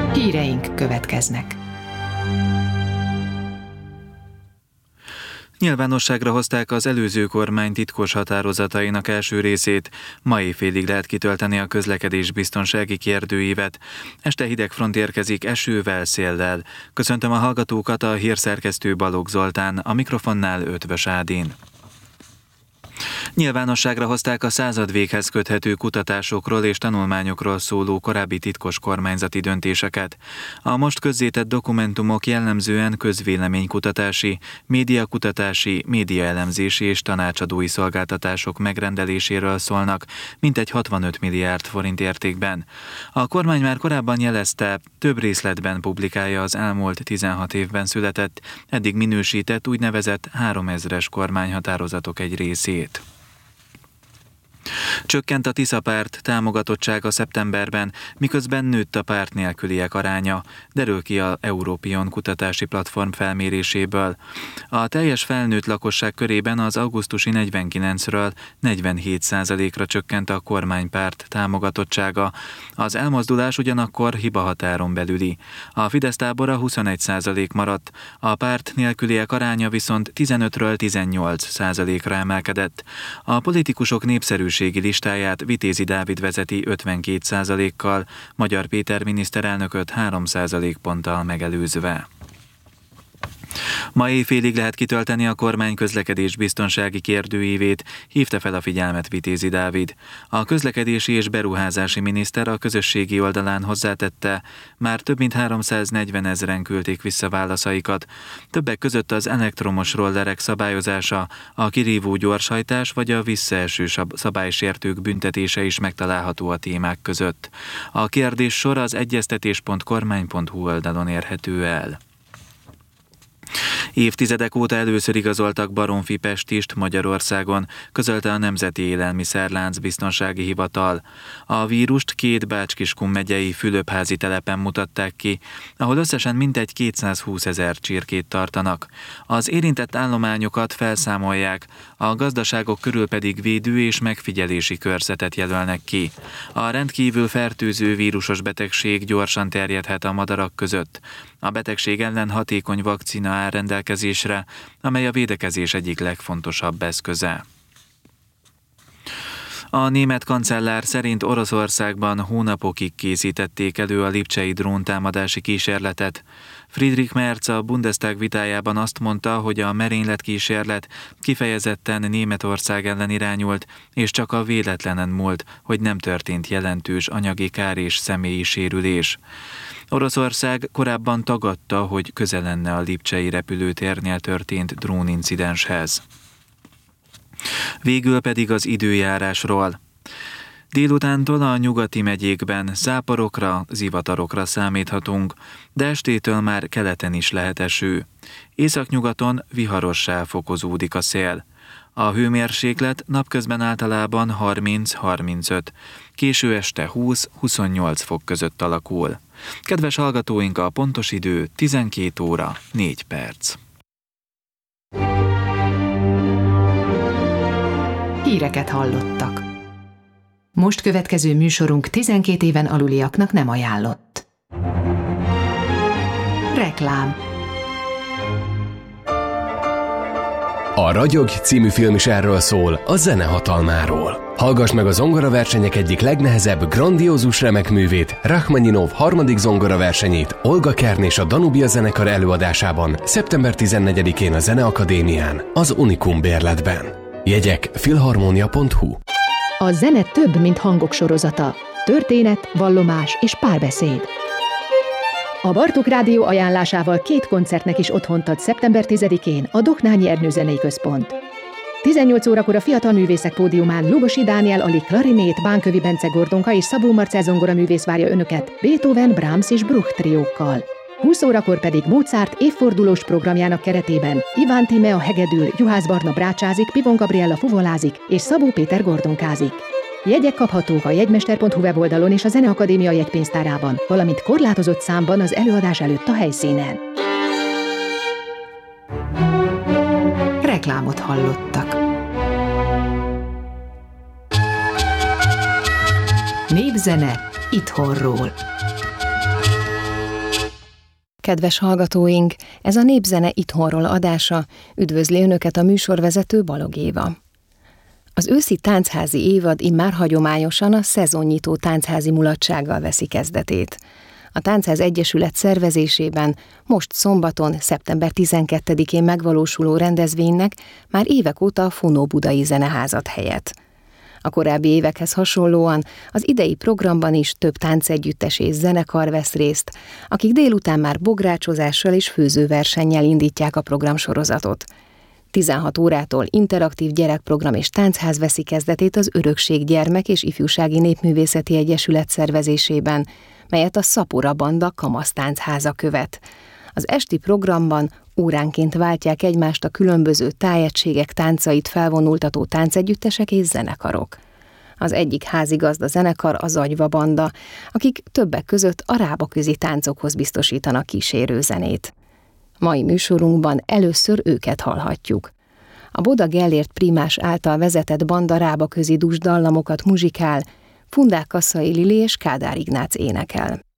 Híreink következnek. Nyilvánosságra hozták az előző kormány titkos határozatainak első részét. Ma éjfélig lehet kitölteni a közlekedésbiztonsági kérdőívet. Este hideg front érkezik esővel, széllel. Köszöntöm a hallgatókat, a hírszerkesztő Balogh Zoltán, a mikrofonnál Ötvös Ádin. Nyilvánosságra hozták a századvéghez köthető kutatásokról és tanulmányokról szóló korábbi titkos kormányzati döntéseket. A most közzétett dokumentumok jellemzően közvéleménykutatási, médiakutatási, médiaelemzési és tanácsadói szolgáltatások megrendeléséről szólnak, mintegy 65 milliárd forint értékben. A kormány már korábban jelezte, több részletben publikálja az elmúlt 16 évben született, eddig minősített úgynevezett 3000-es kormányhatározatok egy részét. Csökkent a Tisza párt támogatottsága szeptemberben, miközben nőtt a párt nélküliek aránya, derül ki a Európion kutatási platform felméréséből. A teljes felnőtt lakosság körében az augusztusi 49-ről 47%-ra csökkent a kormánypárt támogatottsága. Az elmozdulás ugyanakkor hibahatáron belüli. A Fidesz tábora 21% maradt, a párt nélküliek aránya viszont 15-ről 18%-ra emelkedett. A politikusok népszerűségi listáját Vitézi Dávid vezeti 52%-kal, Magyar Péter miniszterelnököt 3% ponttal megelőzve. Ma éjfélig lehet kitölteni a kormány közlekedésbiztonsági kérdőívét, hívta fel a figyelmet Vitézi Dávid. A közlekedési és beruházási miniszter a közösségi oldalán hozzátette, már több mint 340 000 küldték vissza válaszaikat. Többek között az elektromos rollerek szabályozása, a kirívó gyorshajtás vagy a visszaeső szabálysértők büntetése is megtalálható a témák között. A kérdés sor az egyeztetés.kormány.hu oldalon érhető el. Évtizedek óta először igazoltak baromfi pestist Magyarországon, közölte a Nemzeti Élelmiszerlánc Biztonsági Hivatal. A vírust 2 Bács-Kiskun megyei Fülöpházi telepen mutatták ki, ahol összesen mintegy 220 000 csirkét tartanak. Az érintett állományokat felszámolják, a gazdaságok körül pedig védő és megfigyelési körzetet jelölnek ki. A rendkívül fertőző vírusos betegség gyorsan terjedhet a madarak között. A betegség ellen hatékony vakcina áll rendelkezésre, amely a védekezés egyik legfontosabb eszköze. A német kancellár szerint Oroszországban hónapokig készítették elő a lipcsei dróntámadási kísérletet. Friedrich Merz a Bundestag vitájában azt mondta, hogy a merényletkísérlet kifejezetten Németország ellen irányult, és csak a véletlenen múlt, hogy nem történt jelentős anyagi kár és személyi sérülés. Oroszország korábban tagadta, hogy köze lenne a lipcsei repülőtérnél történt drónincidenshez. Végül pedig az időjárásról. Délutántól a nyugati megyékben záporokra, zivatarokra számíthatunk, de estétől már keleten is lehet eső. Északnyugaton viharossá fokozódik a szél. A hőmérséklet napközben általában 30-35, késő este 20-28 fok között alakul. Kedves hallgatóink, a pontos idő 12 óra 4 perc. Híreket hallottak. Most következő műsorunk 12 éven aluliaknak nem ajánlott. Reklám. A Ragyog című film is erről szól, a zene hatalmáról. Hallgass meg a zongoraversenyek egyik legnehezebb, grandiózus remekművét, Rachmaninov 3. zongoraversenyét Olga Kern és a Danubia zenekar előadásában szeptember 14-én a Zeneakadémián, az Unikum bérletben. Jegyek filharmonia.hu. A zene több, mint hangok sorozata. Történet, vallomás és párbeszéd. A Bartók Rádió ajánlásával 2 koncertnek is otthont ad szeptember 10-én a Doknányi Ernő Zenei Központ. 18 órakor a Fiatal Művészek Pódiumán Lugosi Dániel Ali klarinét, Bánkövi Bence Gordonka és Szabó Marcell zongoraművész várja önöket Beethoven, Brahms és Bruch triókkal. 20 órakor pedig Mozart évfordulós programjának keretében Iván Tíme a hegedül, Juhász Barna brácsázik, Pivon Gabriella fuvolázik és Szabó Péter gordonkázik. Jegyek kaphatók a jegymester.hu weboldalon és a Zeneakadémia jegypénztárában, valamint korlátozott számban az előadás előtt a helyszínen. Reklámot hallottak. Népzene itthonról. kedves hallgatóink! Ez a Népzene itthonról adása. Üdvözli Önöket a műsorvezető Balog Éva. Az őszi táncházi évad immár hagyományosan a szezonnyitó táncházi mulatsággal veszi kezdetét. A Táncház Egyesület szervezésében most szombaton, szeptember 12-én megvalósuló rendezvénynek már évek óta a Funó Budai Zeneházat helyett. A korábbi évekhez hasonlóan az idei programban is több táncegyüttes és zenekar vesz részt, akik délután már bográcsozással és főzőversennyel indítják a programsorozatot. 16 órától interaktív gyerekprogram és táncház veszi kezdetét az Örökség Gyermek és Ifjúsági Népművészeti Egyesület szervezésében, melyet a Szapora Banda kamasztáncháza követ. Az esti programban óránként váltják egymást a különböző tájegységek táncait felvonultató táncegyüttesek és zenekarok. Az egyik házigazda zenekar a Zagyva Banda, akik többek között a rábaközi táncokhoz biztosítanak kísérőzenét. Mai műsorunkban először őket hallhatjuk. A Boda Gellért Primás által vezetett banda rábaközi dús dallamokat muzsikál, Fundák Kasszai Lili és Kádár Ignác énekel.